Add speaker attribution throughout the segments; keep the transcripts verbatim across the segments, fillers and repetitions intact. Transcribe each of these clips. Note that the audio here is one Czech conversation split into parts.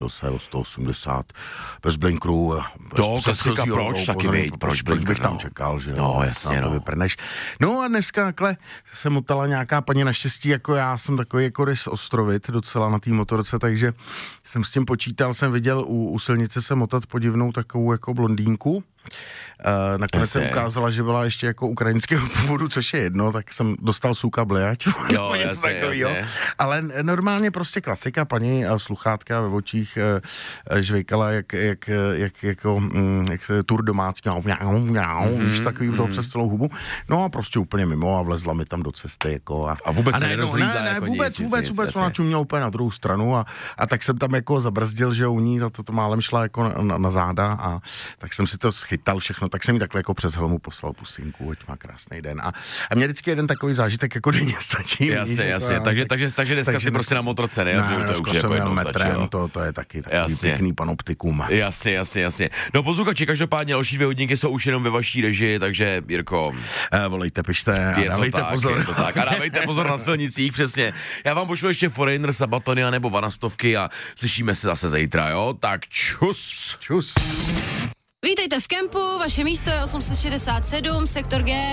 Speaker 1: se o sto osmdesát bez blinkru.
Speaker 2: To klasika, proč taky vejď, proč
Speaker 1: proč bych tam
Speaker 2: no.
Speaker 1: čekal, že
Speaker 2: No, jasně,
Speaker 1: to
Speaker 2: no.
Speaker 1: vyprneš. No a dneska takhle se motala nějaká paní, naštěstí jako já jsem takový jako rys ostrovit docela na té motorce, takže jsem s tím počítal, jsem viděl u, u silnice se motat podivnou takovou jako blondýnku. Uh, nakonec se ukázala, že byla ještě jako ukrajinského původu, což je jedno, tak jsem dostal suka blejač.
Speaker 2: Jo, jasně, jasně.
Speaker 1: Ale normálně prostě klasika, paní sluchátka ve očích uh, žvejkala jak, jak, jak, jako, um, jak se tur domácí, mňau, mňau, mňau, mm-hmm, víš, takový mm-hmm. toho přes celou hubu. No a prostě úplně mimo a vlezla mi tam do cesty. Jako, a,
Speaker 2: a vůbec
Speaker 1: a
Speaker 2: se
Speaker 1: ne,
Speaker 2: nerozlídla?
Speaker 1: Ne, ne,
Speaker 2: jako
Speaker 1: vůbec,
Speaker 2: nic,
Speaker 1: vůbec,
Speaker 2: nic,
Speaker 1: vůbec,
Speaker 2: jasně.
Speaker 1: ona čuměla úplně na druhou stranu a, a tak jsem tam jako zabrzdil, že u ní, a to, to málem šla jako na, na, na záda a tak jsem si to schytal všechno, tak jsem jí takhle jako přes helmu poslal pusinku, ať má krásný den. A, a mě vždycky jeden takový zážitek jako denně stačí.
Speaker 2: Jasně, jasně,
Speaker 1: jako,
Speaker 2: takže,
Speaker 1: tak,
Speaker 2: takže, takže dneska
Speaker 1: takže
Speaker 2: si prostě na motorce, ne?
Speaker 1: Ne,
Speaker 2: to, to, to už je jako jednou stačí,
Speaker 1: to, to je taky takový
Speaker 2: jasně.
Speaker 1: pěkný panoptikum.
Speaker 2: Jasně, jasně, jasně. No posluchači, každopádně další dvě hodinky jsou už jenom ve vaší režii, takže Jirko...
Speaker 1: E, volejte, pište a
Speaker 2: je
Speaker 1: dávejte
Speaker 2: to tak,
Speaker 1: pozor.
Speaker 2: Je to tak, a dávejte pozor na silnicích, přesně. Já vám pošlu ještě Foreigner, Sabatony a nebo Vanastovky a slyšíme se zase zítra, jo? Tak čus.
Speaker 1: Čus.
Speaker 3: Vítejte v kempu, vaše místo je osm set šedesát sedm, sektor G.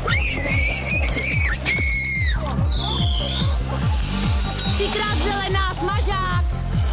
Speaker 3: Třikrát zelená, smažák!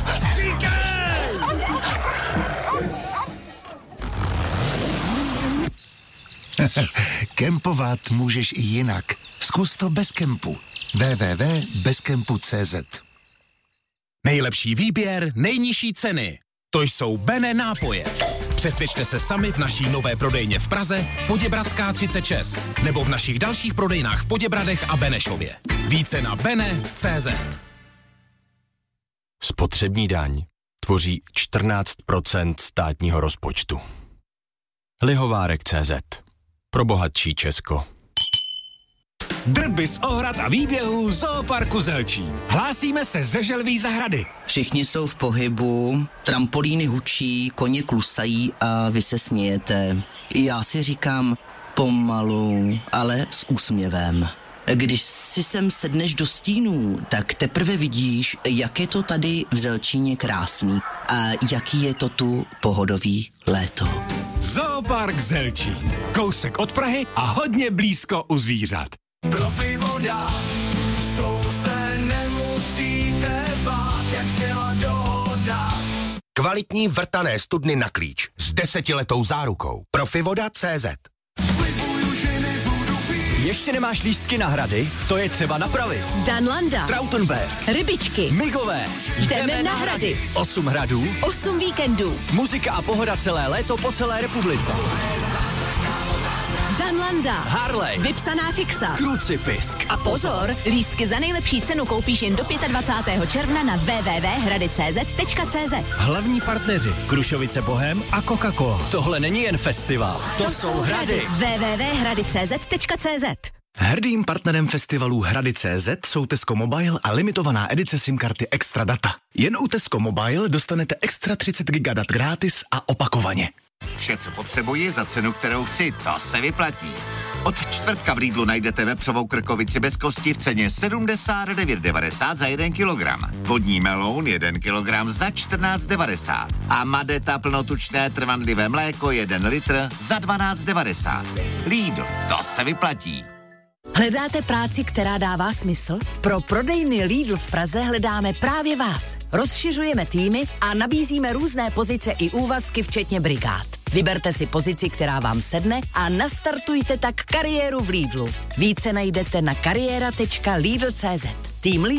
Speaker 4: Kempovat můžeš i jinak. Zkus to bez kempu. w w w tečka bezkempu tečka c z
Speaker 5: Nejlepší výběr, nejnižší ceny. To jsou Bene nápoje. Přesvědčte se sami v naší nové prodejně v Praze, Poděbradská třicet šest, nebo v našich dalších prodejnách v Poděbradech a Benešově. Více na bene tečka cé zet.
Speaker 6: Spotřební daň tvoří čtrnáct procent státního rozpočtu. Lihovárek tečka cé zet. Pro bohatší Česko.
Speaker 5: Drby z ohrad a výběhů Zooparku Zelčín. Hlásíme se ze Želví zahrady.
Speaker 7: Všichni jsou v pohybu, trampolíny hučí, koně klusají a vy se smějete. Já si říkám pomalu, ale s úsměvem. Když si sem sedneš do stínů, tak teprve vidíš, jak je to tady v Zelčíně krásný a jaký je to tu pohodový léto.
Speaker 5: Zoopark Zelčín. Kousek od Prahy a hodně blízko u zvířat.
Speaker 8: Profi voda, s tou se nemusíte bát, jak zněla dohoda.
Speaker 9: Kvalitní vrtané studny na klíč s desetiletou zárukou. Profivoda tečka cé zet.
Speaker 10: Ještě nemáš lístky na hrady? To je třeba napravit.
Speaker 3: Danlanda,
Speaker 10: Trautenberg,
Speaker 3: Rybičky,
Speaker 10: Migové.
Speaker 3: Jdeme na hrady.
Speaker 10: Osm hradů,
Speaker 3: Osm víkendů.
Speaker 10: muzika a pohoda celé léto po celé republice.
Speaker 3: Danlanda,
Speaker 10: Harley,
Speaker 3: vypsaná fixa.
Speaker 10: Krucipisk.
Speaker 3: A pozor, lístky za nejlepší cenu koupíš jen do dvacátého pátého června na w w w tečka hrady tečka cé zet tečka cé zet.
Speaker 5: Hlavní partneři Krušovice Bohem a Coca-Cola.
Speaker 10: Tohle není jen festival, to, to jsou hrady.
Speaker 3: w w w tečka hrady tečka cé zet tečka cé zet.
Speaker 4: Hrdým partnerem festivalu Hrady tečka cé zet jsou Tesco Mobile a limitovaná edice SIM karty Extra Data. Jen u Tesco Mobile dostanete extra třicet giga dat gratis a opakovaně.
Speaker 11: Vše, co potřebuji za cenu, kterou chci, to se vyplatí. Od čtvrtka v Lidlu najdete vepřovou krkovici bez kosti v ceně sedmdesát devět devadesát za jeden kilogram. Vodní meloun jeden kilogram za čtrnáct devadesát. A Madeta plnotučné trvanlivé mléko jeden litr za dvanáct devadesát. Lidl, to se vyplatí.
Speaker 12: Hledáte práci, která dává smysl? Pro prodejny Lidl v Praze hledáme právě vás. Rozšiřujeme týmy a nabízíme různé pozice i úvazky, včetně brigád. Vyberte si pozici, která vám sedne a nastartujte tak kariéru v Lidlu. Více najdete na kariéra tečka lidl tečka cé zet. Tým Lidl